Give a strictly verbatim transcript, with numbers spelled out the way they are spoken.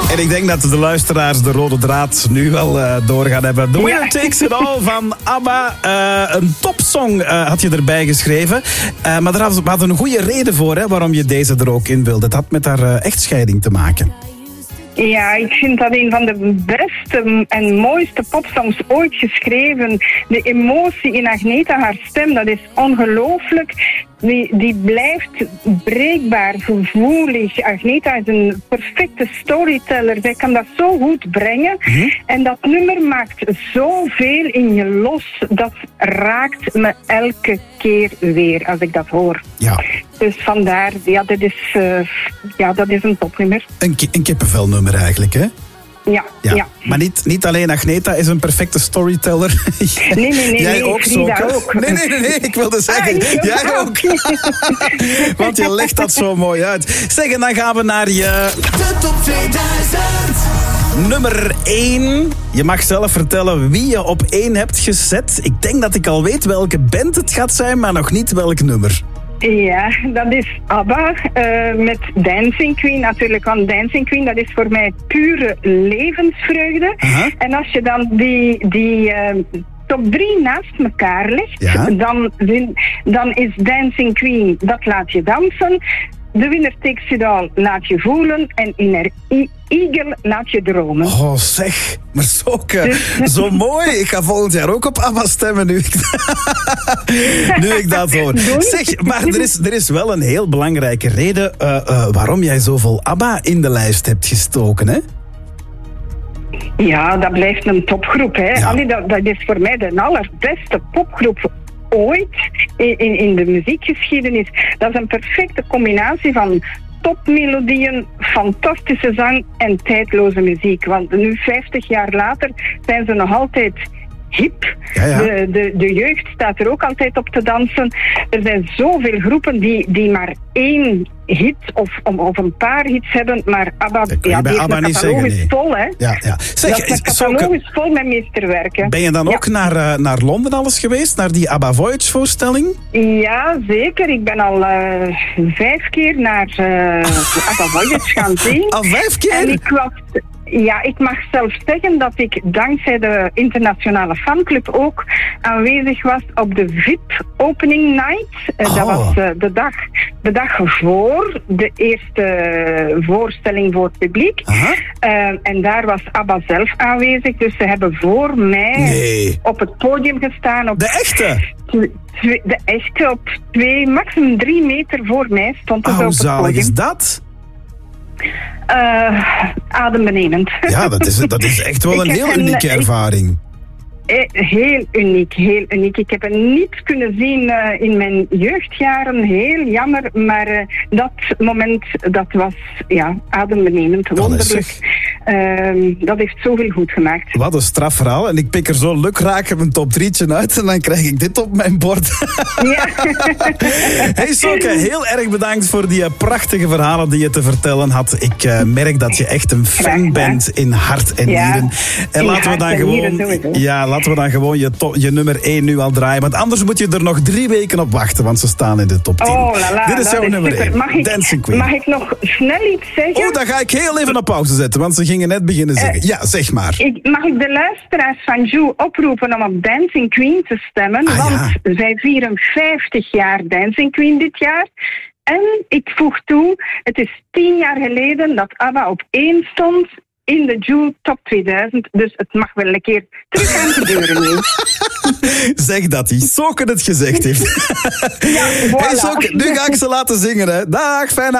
En ik denk dat de luisteraars de rode draad nu wel uh, doorgaan hebben. The Winner Takes It All van ABBA. Uh, een topsong uh, had je erbij geschreven. Uh, maar daar hadden we een goede reden voor, hè, waarom je deze er ook in wilde. Het had met haar uh, echtscheiding te maken. Ja, ik vind dat een van de beste en mooiste popsongs ooit geschreven. De emotie in Agneta, haar stem, dat is ongelooflijk. Die, die blijft breekbaar, gevoelig. Agneta is een perfecte storyteller. Zij kan dat zo goed brengen. Mm-hmm. En dat nummer maakt zoveel in je los. Dat raakt me elke keer weer als ik dat hoor. Ja. Dus vandaar, ja, dit is, uh, ja, dat is een topnummer. Een, ki- een kippenvelnummer eigenlijk, hè? Ja, ja. ja. Maar niet, niet alleen Agneta is een perfecte storyteller. Nee, nee, nee. Jij nee, ook zo. ook. Nee, nee, nee, nee, ik wilde zeggen, ah, ik jij ook. Want je legt dat zo mooi uit. Zeg, en dan gaan we naar je... De top tweeduizend. Nummer één. Je mag zelf vertellen wie je op één hebt gezet. Ik denk dat ik al weet welke band het gaat zijn, maar nog niet welk nummer. Ja, dat is ABBA uh, met Dancing Queen. Natuurlijk, want Dancing Queen, dat is voor mij pure levensvreugde. Uh-huh. En als je dan die... die uh, top drie naast elkaar legt, ja. dan, dan is Dancing Queen, dat laat je dansen. The Winner Takes It All laat je voelen. En Inner Eagle laat je dromen. Oh zeg, maar zo, dus, zo mooi. Ik ga volgend jaar ook op ABBA stemmen nu ik, nu ik dat hoor. Zeg, maar er is, er is wel een heel belangrijke reden uh, uh, waarom jij zoveel ABBA in de lijst hebt gestoken, hè? Ja, dat blijft een topgroep, hè. Ja. Allee, dat, dat is voor mij de allerbeste popgroep ooit in, in, in de muziekgeschiedenis. Dat is een perfecte combinatie van topmelodieën, fantastische zang en tijdloze muziek. Want nu, vijftig jaar later, zijn ze nog altijd hip. Ja, ja. De, de, de jeugd staat er ook altijd op te dansen. Er zijn zoveel groepen die, die maar één hit of, of een paar hits hebben, maar ABBA, ja, die ABBA is een catalogus nee. vol, hè. Ja, ja. Zeg, dat is een catalogus vol met meesterwerken. Ben je dan ook ja. naar, uh, naar Londen alles geweest, naar die ABBA Voyage voorstelling? Ja, zeker. Ik ben al uh, vijf keer naar uh, ABBA Voyage gaan zien. Al vijf keer? En ik was... Ja, ik mag zelf zeggen dat ik dankzij de internationale fanclub ook aanwezig was op de V I P Opening Night. Uh, oh. Dat was uh, de dag, de dag voor de eerste voorstelling voor het publiek. Uh, en daar was ABBA zelf aanwezig, dus ze hebben voor mij nee. op het podium gestaan. Op de echte? Twee, de echte, op twee, maximum drie meter voor mij stond het oh, op het podium. Hoe zalig is dat? Uh, adembenemend. Ja, dat is, dat is echt wel een heel een, unieke ervaring. Ik, heel uniek, heel uniek. Ik heb het niet kunnen zien uh, in mijn jeugdjaren. Heel jammer, maar uh, dat moment, dat was ja, adembenemend, wonderlijk. Uh, dat heeft zoveel goed gemaakt. Wat een strafverhaal. En ik pik er zo lukraak mijn top drietje uit en dan krijg ik dit op mijn bord. Ja. Hey Soke, heel erg bedankt voor die prachtige verhalen die je te vertellen had. Ik uh, merk dat je echt een fan bent in hart en ja, nieren. En in laten we dan gewoon... Ja, laten we dan gewoon je, to- je nummer één nu al draaien. Want anders moet je er nog drie weken op wachten, want ze staan in de top tien. Oh, la, la, Dit is jouw is nummer één. Mag ik, Dancing Queen. Mag ik nog snel iets zeggen? Oh, dan ga ik heel even op pauze zetten, want ze gingen net beginnen zeggen. Uh, ja, zeg maar. Ik, mag ik de luisteraars van Jou oproepen om op Dancing Queen te stemmen? Ah, want ja. zij vieren vijftig jaar Dancing Queen dit jaar. En ik voeg toe, het is tien jaar geleden dat ABBA op één stond in de Jou Top tweeduizend. Dus het mag wel een keer terug gaan gebeuren nu. Zeg dat hij Soke het gezegd heeft. Ja, voilà. Hey Soke, nu ga ik ze laten zingen, hè. Dag, fijne